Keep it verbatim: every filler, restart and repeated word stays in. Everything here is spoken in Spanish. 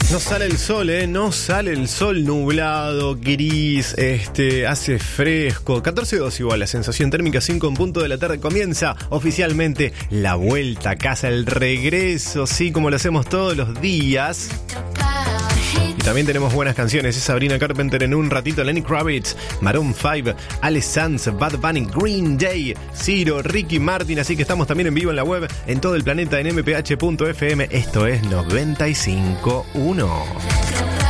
No sale el sol, ¿eh? No sale el sol, nublado, gris, este, hace fresco. catorce dos igual, la sensación térmica, cinco en punto de la tarde. Comienza oficialmente la vuelta a casa, el regreso, sí, como lo hacemos todos los días. Y también tenemos buenas canciones, es Sabrina Carpenter en un ratito, Lenny Kravitz, Maroon cinco, Ale Sanz, Bad Bunny, Green Day, Ciro, Ricky Martin, así que estamos también en vivo en la web, en todo el planeta en m p h punto f m. Esto es noventa y cinco punto uno.